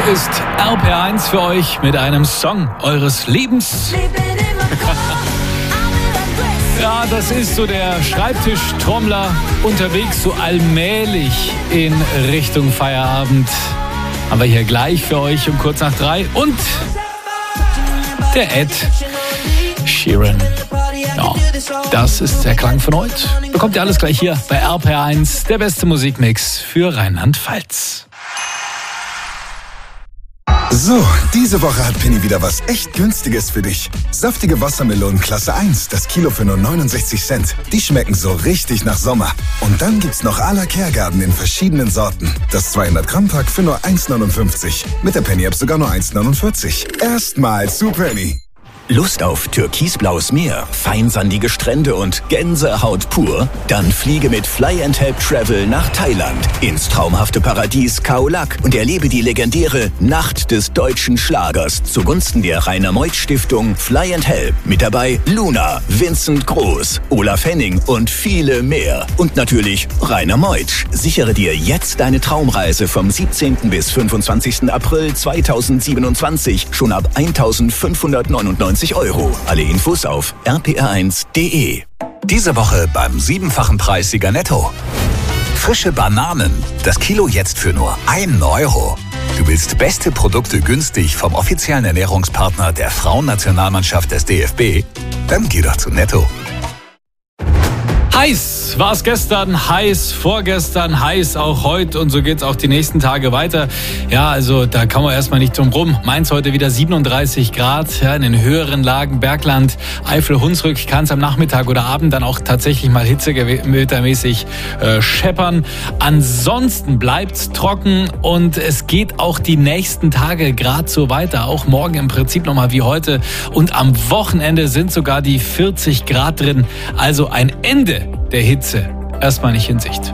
ist RPR1 für euch mit einem Song eures Lebens. Ja, das ist so der Schreibtischtrommler unterwegs, so allmählich in Richtung Feierabend. Aber hier gleich für euch um kurz nach 3 und der Ed Sheeran. Ja, das ist der Klang von heute. Bekommt ihr alles gleich hier bei RPR1, der beste Musikmix für Rheinland-Pfalz. So, diese Woche hat Penny wieder was echt Günstiges für dich. Saftige Wassermelonen Klasse 1, das Kilo für nur 69 Cent. Die schmecken so richtig nach Sommer. Und dann gibt's noch à la Kehrgarten in verschiedenen Sorten. Das 200 Gramm Pack für nur 1,59. Mit der Penny-App sogar nur 1,49. Erstmal zu Penny. Lust auf türkisblaues Meer, feinsandige Strände und Gänsehaut pur? Dann fliege mit Fly & Help Travel nach Thailand ins traumhafte Paradies Khao Lak und erlebe die legendäre Nacht des deutschen Schlagers zugunsten der Rainer-Meuth-Stiftung Fly & Help. Mit dabei Luna, Vincent Groß, Olaf Henning und viele mehr. Und natürlich Rainer Meuth. Sichere dir jetzt deine Traumreise vom 17. bis 25. April 2027 schon ab 1.599 €. Alle Infos auf rpr1.de. Diese Woche beim 7-fachen Preissieger Netto. Frische Bananen. Das Kilo jetzt für nur 1 €. Du willst beste Produkte günstig vom offiziellen Ernährungspartner der Frauennationalmannschaft des DFB? Dann geh doch zu Netto. Heiß war es gestern, heiß vorgestern, heiß auch heute und so geht's auch die nächsten Tage weiter. Ja, also da kann man erstmal nicht drum rum. Mainz heute wieder 37 Grad, ja, in den höheren Lagen, Bergland, Eifel, Hunsrück kann es am Nachmittag oder Abend dann auch tatsächlich mal hitzegemäßig scheppern. Ansonsten bleibt's trocken und es geht auch die nächsten Tage gerade so weiter. Auch morgen im Prinzip nochmal wie heute und am Wochenende sind sogar die 40 Grad drin. Also ein Ende der Hitze erstmal nicht in Sicht.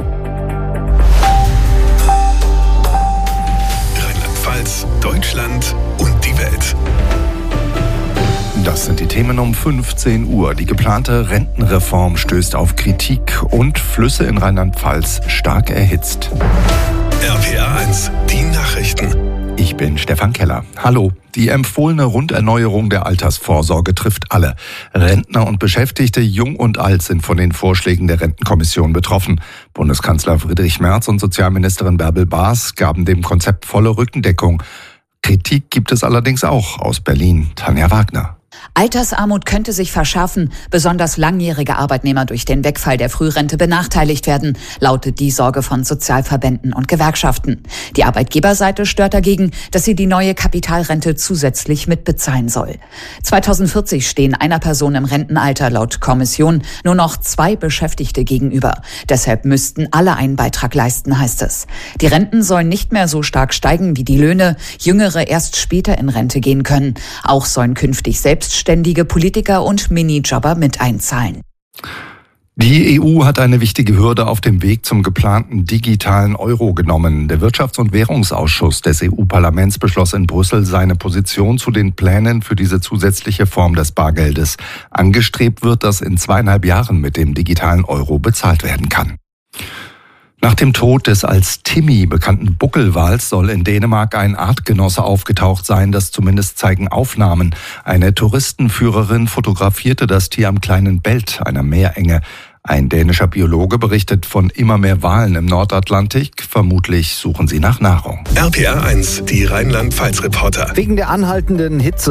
Rheinland-Pfalz, Deutschland und die Welt. Das sind die Themen um 15 Uhr. Die geplante Rentenreform stößt auf Kritik und Flüsse in Rheinland-Pfalz stark erhitzt. RPR1, die Nachrichten. Ich bin Stefan Keller. Hallo. Die empfohlene Runderneuerung der Altersvorsorge trifft alle. Rentner und Beschäftigte, jung und alt, sind von den Vorschlägen der Rentenkommission betroffen. Bundeskanzler Friedrich Merz und Sozialministerin Bärbel Baas gaben dem Konzept volle Rückendeckung. Kritik gibt es allerdings auch aus Berlin. Tanja Wagner. Altersarmut könnte sich verschärfen, besonders langjährige Arbeitnehmer durch den Wegfall der Frührente benachteiligt werden, lautet die Sorge von Sozialverbänden und Gewerkschaften. Die Arbeitgeberseite stört dagegen, dass sie die neue Kapitalrente zusätzlich mitbezahlen soll. 2040 stehen einer Person im Rentenalter laut Kommission nur noch 2 Beschäftigte gegenüber. Deshalb müssten alle einen Beitrag leisten, heißt es. Die Renten sollen nicht mehr so stark steigen wie die Löhne, Jüngere erst später in Rente gehen können. Auch sollen künftig selbstständige Politiker und Minijobber mit einzahlen. Die EU hat eine wichtige Hürde auf dem Weg zum geplanten digitalen Euro genommen. Der Wirtschafts- und Währungsausschuss des EU-Parlaments beschloss in Brüssel seine Position zu den Plänen für diese zusätzliche Form des Bargeldes. Angestrebt wird, dass in 2,5 Jahren mit dem digitalen Euro bezahlt werden kann. Nach dem Tod des als Timmy bekannten Buckelwals soll in Dänemark ein Artgenosse aufgetaucht sein, das zumindest zeigen Aufnahmen. Eine Touristenführerin fotografierte das Tier am kleinen Belt, einer Meerenge. Ein dänischer Biologe berichtet von immer mehr Walen im Nordatlantik. Vermutlich suchen sie nach Nahrung. RPR1, die Rheinland-Pfalz-Reporter. Wegen der anhaltenden Hitze